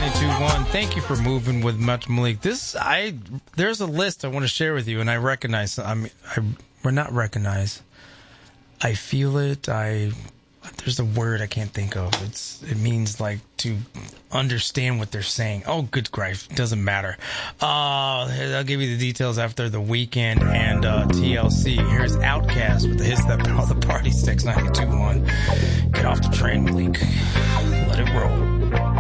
92.1. Thank you for moving with Much Malik. There's a list I want to share with you, and I recognize. We're not recognize. I feel it. There's a word I can't think of. It means like to understand what they're saying. Oh, good grief. Doesn't matter. I'll give you the details after the weekend and TLC. Here's Outkast with the hits that power the party. 92.1. Get off the train, Malik. Let it roll.